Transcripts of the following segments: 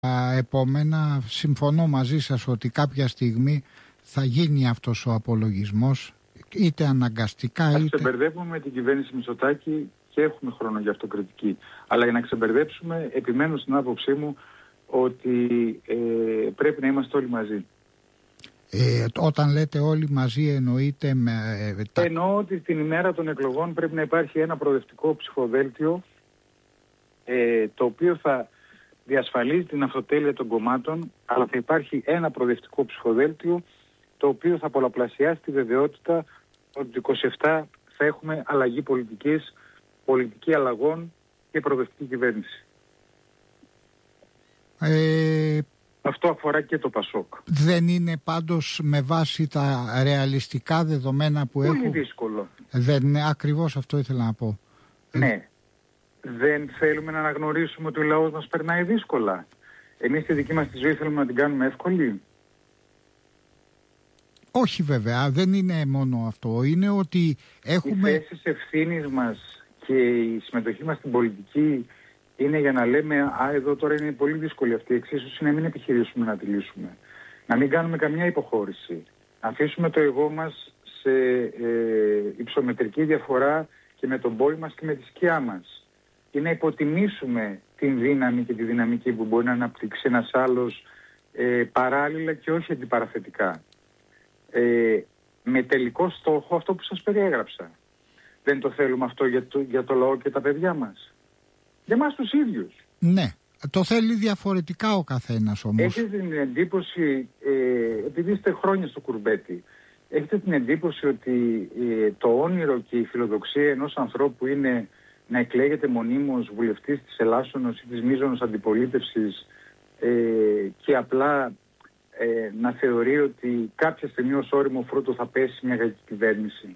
επόμενα συμφωνώ μαζί σας ότι κάποια στιγμή θα γίνει αυτός ο απολογισμός, είτε αναγκαστικά είτε... Ας ξεμπερδεύουμε με την κυβέρνηση Μητσοτάκη και έχουμε χρόνο για αυτοκριτική. Αλλά για να ξεμπερδέψουμε, επιμένω στην άποψή μου ότι πρέπει να είμαστε όλοι μαζί. Όταν λέτε όλοι μαζί εννοείτε Εννοώ ότι την ημέρα των εκλογών πρέπει να υπάρχει ένα προοδευτικό ψηφοδέλτιο το οποίο θα διασφαλίζει την αυτοτέλεια των κομμάτων, αλλά θα υπάρχει ένα προοδευτικό ψηφοδέλτιο το οποίο θα πολλαπλασιάσει τη βεβαιότητα ότι το 27 θα έχουμε αλλαγή πολιτικής, πολιτική αλλαγών και προοδευτική κυβέρνηση. Αυτό αφορά και το ΠΑΣΟΚ. Δεν είναι πάντως με βάση τα ρεαλιστικά δεδομένα που έχουν... Πολύ δύσκολο. Δεν είναι, ακριβώς αυτό ήθελα να πω. Ναι. Δεν θέλουμε να αναγνωρίσουμε ότι ο λαός μας περνάει δύσκολα. Εμείς τη δική μας τη ζωή θέλουμε να την κάνουμε εύκολη. Όχι βέβαια, δεν είναι μόνο αυτό. Είναι ότι έχουμε... Οι θέσεις ευθύνης μας και η συμμετοχή μας στην πολιτική είναι για να λέμε εδώ τώρα είναι πολύ δύσκολη αυτή η εξίσωση, να μην επιχειρήσουμε να τη λύσουμε. Να μην κάνουμε καμιά υποχώρηση. Να αφήσουμε το εγώ μας σε υψομετρική διαφορά και με τον πόη μας και με τη σκιά μας. Και να υποτιμήσουμε την δύναμη και τη δυναμική που μπορεί να αναπτύξει ένας άλλος παράλληλα και όχι αντιπαραθετικά. Με τελικό στόχο αυτό που σας περιέγραψα. Δεν το θέλουμε αυτό για το λαό και τα παιδιά μας. Για εμάς τους ίδιους. Ναι, το θέλει διαφορετικά ο καθένας όμως. Έχετε την εντύπωση, επειδή είστε χρόνια στο κουρμπέτι, έχετε την εντύπωση ότι το όνειρο και η φιλοδοξία ενός ανθρώπου είναι να εκλέγεται μονίμως βουλευτής της Ελλάσσονος ή της μείζωνος αντιπολίτευσης και απλά να θεωρεί ότι κάποια στιγμή ως όριμο φρούτο θα πέσει μια γαλλική κυβέρνηση.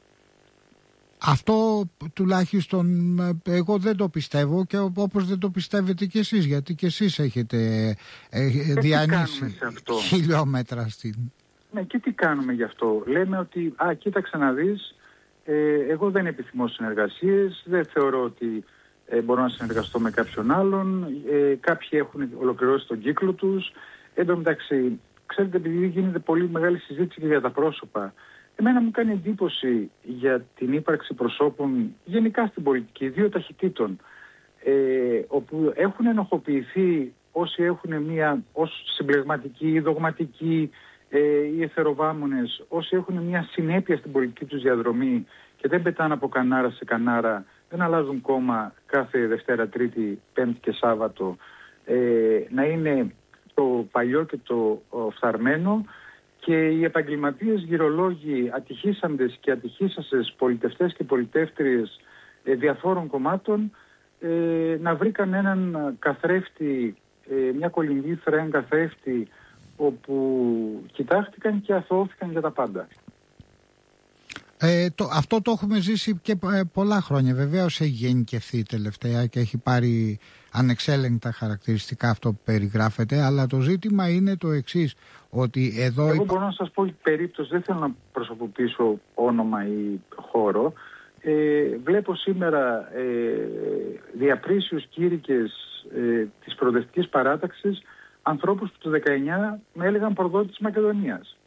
Αυτό τουλάχιστον εγώ δεν το πιστεύω και όπως δεν το πιστεύετε κι εσείς, γιατί κι εσείς έχετε διανύσει χιλιόμετρα στην... Ναι, και τι κάνουμε γι' αυτό. Λέμε ότι, κοίταξε να δεις, εγώ δεν επιθυμώ συνεργασίες, δεν θεωρώ ότι μπορώ να συνεργαστώ με κάποιον άλλον, κάποιοι έχουν ολοκληρώσει τον κύκλο τους. Εν τω μεταξύ, ξέρετε, επειδή γίνεται πολύ μεγάλη συζήτηση και για τα πρόσωπα, εμένα μου κάνει εντύπωση για την ύπαρξη προσώπων γενικά στην πολιτική, δύο ταχυτήτων, όπου έχουν ενοχοποιηθεί όσοι έχουν μία ως συμπλεγματική ή δογματική ή εθεροβάμονες, όσοι έχουν μία συνέπεια στην πολιτική τους διαδρομή και δεν πετάνε από κανάρα σε κανάρα, δεν αλλάζουν κόμμα κάθε Δευτέρα, Τρίτη, Πέμπτη και Σάββατο, να είναι το παλιό και το φθαρμένο, και οι επαγγελματίες γυρολόγοι, ατυχήσαντες και ατυχήσασες πολιτευτές και πολιτεύτριες διαφόρων κομμάτων να βρήκαν έναν καθρέφτη, μια κολυμβήθρα, έναν καθρέφτη όπου κοιτάχτηκαν και αθωώθηκαν για τα πάντα. Αυτό το έχουμε ζήσει και πολλά χρόνια. Βεβαίως έχει γενικευθεί τελευταία και έχει πάρει ανεξέλεγκτα χαρακτηριστικά αυτό που περιγράφεται, αλλά το ζήτημα είναι το εξής, ότι εδώ... Εγώ μπορώ να σας πω περίπτωση, δεν θέλω να προσωποποιήσω όνομα ή χώρο. Βλέπω σήμερα διαπρίσιους κήρυκες της προοδευτικής παράταξης ανθρώπους που το 19 με έλεγαν προδότη της Μακεδονίας.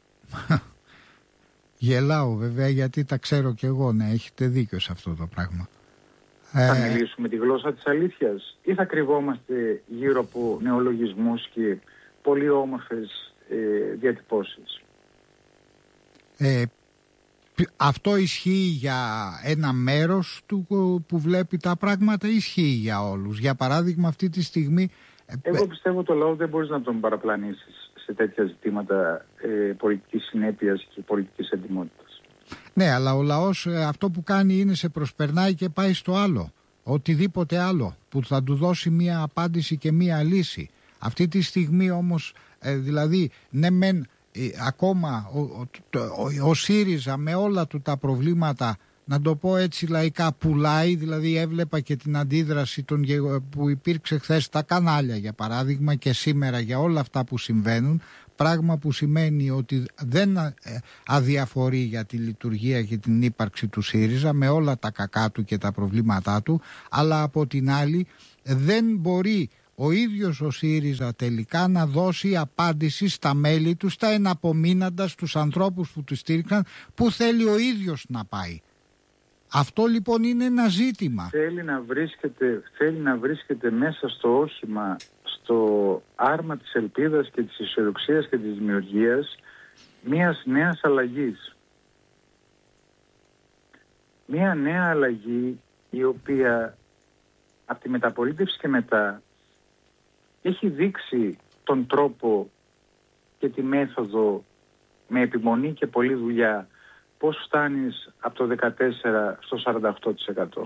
Γελάω βέβαια, γιατί τα ξέρω κι εγώ. Ναι, έχετε δίκιο σε αυτό το πράγμα. Θα μιλήσουμε τη γλώσσα της αλήθειας ή θα κρυβόμαστε γύρω από νεολογισμούς και πολύ όμορφες διατυπώσεις? Αυτό ισχύει για ένα μέρος του που βλέπει τα πράγματα, ισχύει για όλους? Για παράδειγμα αυτή τη στιγμή... Εγώ πιστεύω το λαό δεν μπορείς να τον παραπλανήσεις σε τέτοια ζητήματα πολιτικής συνέπειας και πολιτικής εντιμότητας. Ναι, αλλά ο λαός αυτό που κάνει είναι σε προσπερνάει και πάει στο άλλο. Οτιδήποτε άλλο που θα του δώσει μία απάντηση και μία λύση. Αυτή τη στιγμή όμως, δηλαδή, ναι μεν ακόμα ο ΣΥΡΙΖΑ με όλα του τα προβλήματα, να το πω έτσι λαϊκά, πουλάει. Δηλαδή έβλεπα και την αντίδραση που υπήρξε χθες στα κανάλια για παράδειγμα και σήμερα για όλα αυτά που συμβαίνουν, πράγμα που σημαίνει ότι δεν αδιαφορεί για τη λειτουργία και την ύπαρξη του ΣΥΡΙΖΑ με όλα τα κακά του και τα προβλήματά του, αλλά από την άλλη δεν μπορεί ο ίδιος ο ΣΥΡΙΖΑ τελικά να δώσει απάντηση στα μέλη του, στα εναπομείναντα, στους ανθρώπους που του στήριξαν, που θέλει ο ίδιος να πάει. Αυτό λοιπόν είναι ένα ζήτημα. Θέλει να βρίσκεται μέσα στο όχημα, στο άρμα της ελπίδας και της αισιοδοξίας και της δημιουργίας μιας νέας αλλαγής. Μια νέα αλλαγή η οποία από τη μεταπολίτευση και μετά έχει δείξει τον τρόπο και τη μέθοδο με επιμονή και πολλή δουλειά πώς φτάνεις από το 14% στο 48%.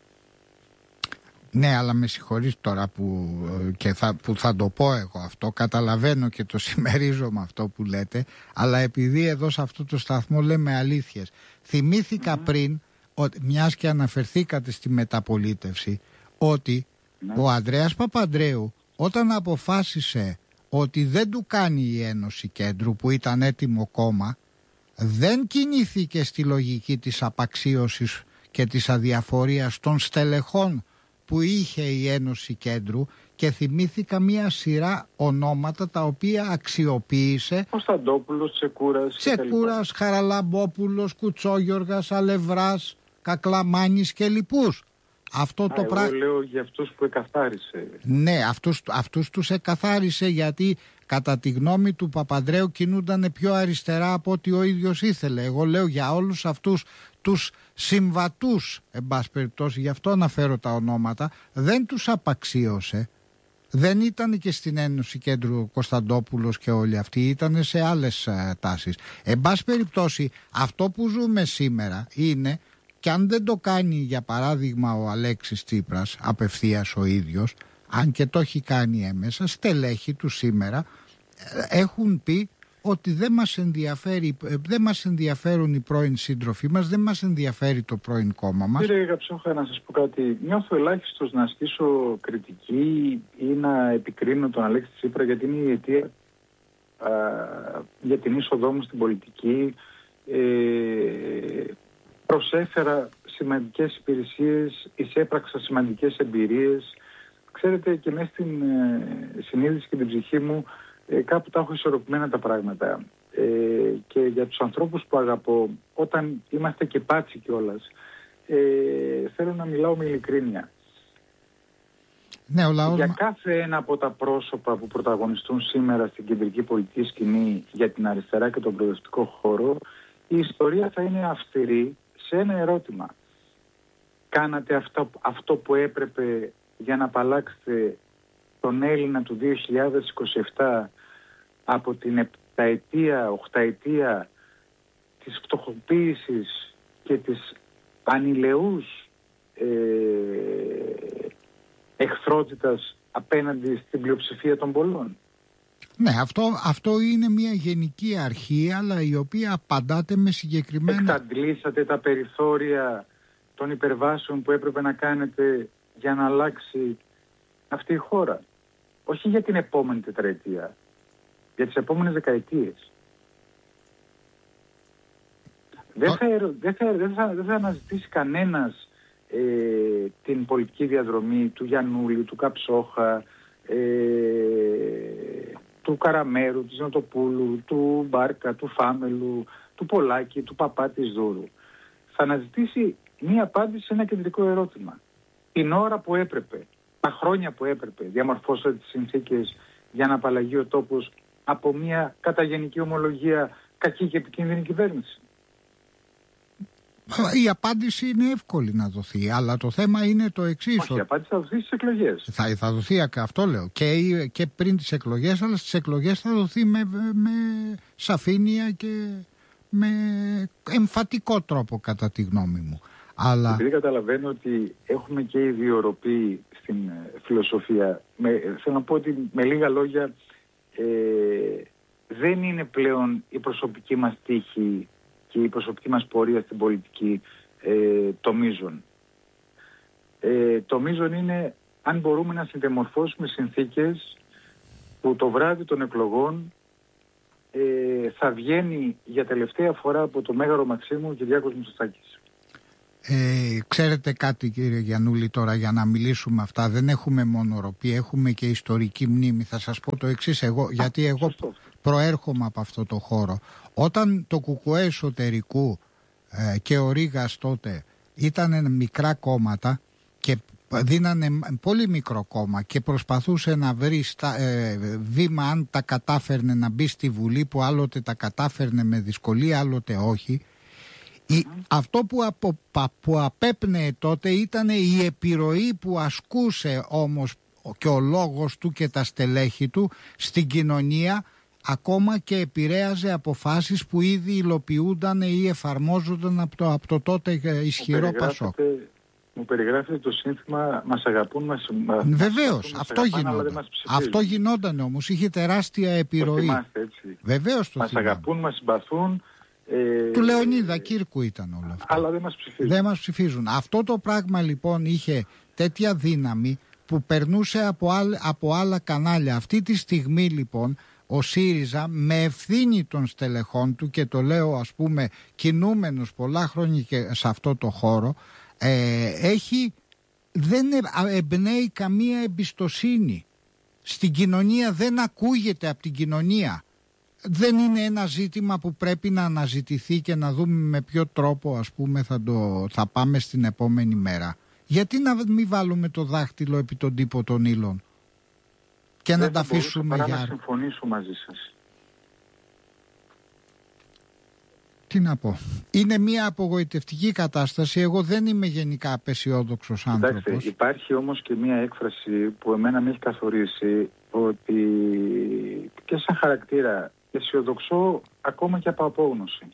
Ναι, αλλά με συγχωρείς τώρα που θα το πω εγώ αυτό, καταλαβαίνω και το συμμερίζομαι αυτό που λέτε, αλλά επειδή εδώ σε αυτό το σταθμό λέμε αλήθειες, θυμήθηκα πριν, μιας και αναφερθήκατε στη μεταπολίτευση, ότι ο Ανδρέας Παπανδρέου όταν αποφάσισε ότι δεν του κάνει η Ένωση Κέντρου, που ήταν έτοιμο κόμμα, δεν κινήθηκε στη λογική της απαξίωσης και της αδιαφορίας των στελεχών που είχε η Ένωση Κέντρου, και θυμήθηκα μια σειρά ονόματα τα οποία αξιοποίησε. Κωνσταντόπουλος, Τσεκούρας, Χαραλαμπόπουλος, Κουτσόγιοργας, Αλευράς, Κακλαμάνης και λοιπούς. Εγώ λέω για αυτούς που εκαθάρισε. Ναι, αυτούς τους εκαθάρισε, γιατί κατά τη γνώμη του Παπανδρέου κινούνταν πιο αριστερά από ό,τι ο ίδιος ήθελε. Εγώ λέω για όλους αυτούς τους συμβατούς, εν πάση περιπτώσει, γι' αυτό αναφέρω τα ονόματα, δεν τους απαξίωσε. Δεν ήταν και στην Ένωση Κέντρου ο Κωνσταντόπουλος και όλοι αυτοί, ήταν σε άλλες τάσεις. Εν πάση περιπτώσει, αυτό που ζούμε σήμερα είναι, και αν δεν το κάνει για παράδειγμα ο Αλέξης Τσίπρας απευθείας ο ίδιος, αν και το έχει κάνει έμεσα, στελέχη του σήμερα έχουν πει ότι δεν μας ενδιαφέρουν οι πρώην σύντροφοί μας, δεν μας ενδιαφέρει το πρώην κόμμα μας. Κύριε Γαψόχα, να σας πω κάτι. Νιώθω ελάχιστος να ασκήσω κριτική ή να επικρίνω τον Αλέξη Τσίπρα, γιατί είναι η αιτία για την είσοδό μου στην πολιτική. Προσέφερα σημαντικές υπηρεσίες, εισέπραξα σημαντικές εμπειρίες. Ξέρετε, και μέσα στην συνείδηση και την ψυχή μου κάπου τα έχω ισορροπημένα τα πράγματα. Και για τους ανθρώπους που αγαπώ, όταν είμαστε και πάτσι κιόλας, θέλω να μιλάω με ειλικρίνεια. Ναι, για κάθε ένα από τα πρόσωπα που πρωταγωνιστούν σήμερα στην κεντρική πολιτική σκηνή για την αριστερά και τον προοδευτικό χώρο, η ιστορία θα είναι αυστηρή σε ένα ερώτημα. Κάνατε αυτό που έπρεπε για να απαλλάξετε τον Έλληνα του 2027 από την επταετία, οχταετία της φτωχοποίησης και της ανηλαιούς εχθρότητας απέναντι στην πλειοψηφία των πολλών? Ναι, αυτό είναι μια γενική αρχή, αλλά η οποία απαντάται με συγκεκριμένα... Εξαντλήσατε τα περιθώρια των υπερβάσεων που έπρεπε να κάνετε για να αλλάξει αυτή η χώρα? Όχι για την επόμενη τετραετία, για τις επόμενες δεκαετίες. Δεν θα αναζητήσει κανένας την πολιτική διαδρομή του Γιαννούλη, του Καψόχα, του Καραμέρου, της Νοτοπούλου, του Μπάρκα, του Φάμελου, του Πολάκη, του Παπά, της Δούρου. Θα αναζητήσει μία απάντηση σε ένα κεντρικό ερώτημα. Την ώρα που έπρεπε, τα χρόνια που έπρεπε, διαμορφώσατε τις συνθήκες για να απαλλαγεί ο τόπος από μία κατά γενική ομολογία κακή και επικίνδυνη κυβέρνηση? Η απάντηση είναι εύκολη να δοθεί, αλλά το θέμα είναι το εξής. Όχι, η απάντηση θα δοθεί στις εκλογές. Θα δοθεί, αυτό λέω, και πριν τις εκλογές, αλλά στις εκλογές θα δοθεί με σαφήνεια και με εμφατικό τρόπο, κατά τη γνώμη μου. Αλλά... Επειδή καταλαβαίνω ότι έχουμε και ιδιορροπή στην φιλοσοφία, θέλω να πω ότι με λίγα λόγια δεν είναι πλέον η προσωπική μας τύχη και η προσωπική μας πορεία στην πολιτική το μείζον. Το μείζον είναι αν μπορούμε να συντεμορφώσουμε συνθήκες που το βράδυ των εκλογών θα βγαίνει για τελευταία φορά από το Μέγαρο Μαξίμου ο Κυριάκος Μητσοτάκης. Ξέρετε κάτι, κύριε Γιαννούλη, τώρα για να μιλήσουμε αυτά, δεν έχουμε μόνο ροπή, έχουμε και ιστορική μνήμη. Θα σας πω το εξής, γιατί εγώ προέρχομαι από αυτό το χώρο. Όταν το ΚΚΕ εσωτερικού και ο Ρήγας τότε ήταν μικρά κόμματα και δίνανε πολύ μικρό κόμμα και προσπαθούσε να βρει βήμα αν τα κατάφερνε να μπει στη Βουλή, που άλλοτε τα κατάφερνε με δυσκολία, άλλοτε όχι. Αυτό που απέπνεε τότε ήταν η επιρροή που ασκούσε όμως και ο λόγος του και τα στελέχη του στην κοινωνία, ακόμα και επηρέαζε αποφάσεις που ήδη υλοποιούνταν ή εφαρμόζονταν από το τότε ισχυρό Πασόκ. Μου περιγράφετε το σύνθημα «Μας αγαπούν, μας βεβαίως, αυτό γινόταν όμως, είχε τεράστια επιρροή. Το θυμάστε, έτσι. Βεβαίως το μας αγαπούν, μας συμπαθούν. Του Λεωνίδα Κύρκου ήταν όλο αυτό. Αλλά δεν μας ψηφίζουν. Δεν μας ψηφίζουν. Αυτό το πράγμα λοιπόν είχε τέτοια δύναμη που περνούσε από άλλα κανάλια. Αυτή τη στιγμή λοιπόν ο ΣΥΡΙΖΑ με ευθύνη των στελεχών του, και το λέω ας πούμε κινούμενος πολλά χρόνια και σε αυτό το χώρο, δεν εμπνέει καμία εμπιστοσύνη στην κοινωνία, δεν ακούγεται από την κοινωνία. Δεν είναι ένα ζήτημα που πρέπει να αναζητηθεί και να δούμε με ποιο τρόπο ας πούμε θα πάμε στην επόμενη μέρα. Γιατί να μην βάλουμε το δάχτυλο επί τον τύπο των ύλων και να τα αφήσουμε για... Δεν να συμφωνήσω μαζί σας. Τι να πω. Είναι μια απογοητευτική κατάσταση. Εγώ δεν είμαι γενικά απεσιόδοξος άνθρωπος. Κοιτάξτε, υπάρχει όμως και μια έκφραση που εμένα με έχει καθορίσει, ότι και σαν χαρακτήρα αισιοδοξώ ακόμα και από απόγνωση.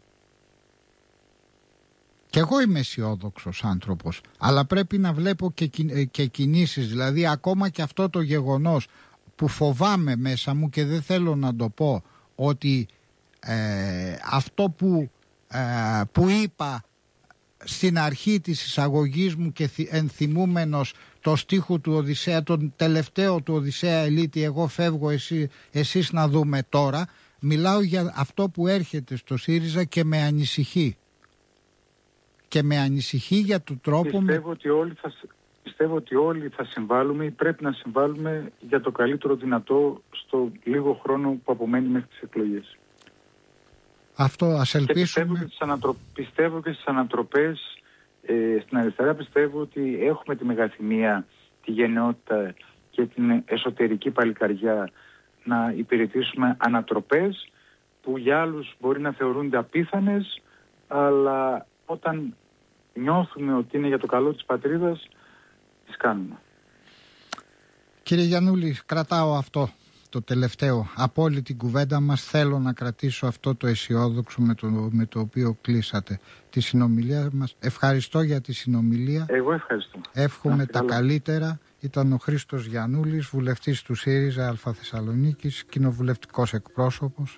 Και εγώ είμαι αισιόδοξος άνθρωπος, αλλά πρέπει να βλέπω και κινήσεις. Δηλαδή ακόμα και αυτό το γεγονός που φοβάμαι μέσα μου και δεν θέλω να το πω, ότι αυτό που είπα στην αρχή της εισαγωγής μου και ενθυμούμενος το στίχο του Οδυσσέα, τον τελευταίο του Οδυσσέα Ελίτη, εγώ φεύγω, εσείς να δούμε τώρα, μιλάω για αυτό που έρχεται στο ΣΥΡΙΖΑ και με ανησυχεί. Και με ανησυχεί για τον τρόπο... Πιστεύω ότι όλοι θα συμβάλλουμε ή πρέπει να συμβάλλουμε για το καλύτερο δυνατό στο λίγο χρόνο που απομένει μέχρι τις εκλογές. Αυτό ας ελπίσουμε. Πιστεύω και στις ανατροπές στην αριστερά. Πιστεύω ότι έχουμε τη μεγαθυμία, τη γενναιότητα και την εσωτερική παλικαριά να υπηρετήσουμε ανατροπές που για άλλους μπορεί να θεωρούνται απίθανες, αλλά όταν νιώθουμε ότι είναι για το καλό της πατρίδας, τις κάνουμε. Κύριε Γιαννούλη, κρατάω αυτό το τελευταίο. Από όλη την κουβέντα μας θέλω να κρατήσω αυτό το αισιόδοξο με το οποίο κλείσατε τη συνομιλία μας. Ευχαριστώ για τη συνομιλία. Εγώ ευχαριστώ. Εύχομαι τα καλύτερα. Ήταν ο Χρήστος Γιαννούλης, βουλευτής του ΣΥΡΙΖΑ Αλφα Θεσσαλονίκης, κοινοβουλευτικός εκπρόσωπος.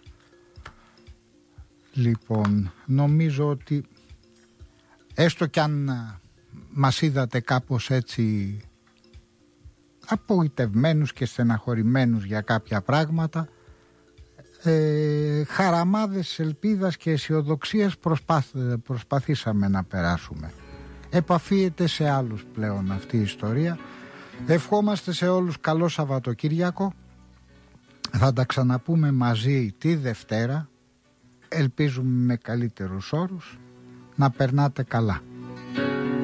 Λοιπόν, νομίζω ότι έστω κι αν μας είδατε κάπως έτσι απογοητευμένους και στεναχωρημένους για κάποια πράγματα, χαραμάδες ελπίδας και αισιοδοξίας προσπαθήσαμε να περάσουμε. Επαφίεται σε άλλους πλέον αυτή η ιστορία. Ευχόμαστε σε όλους καλό Σαββατοκύριακο. Θα τα ξαναπούμε μαζί τη Δευτέρα. Ελπίζουμε με καλύτερους όρους. Να περνάτε καλά.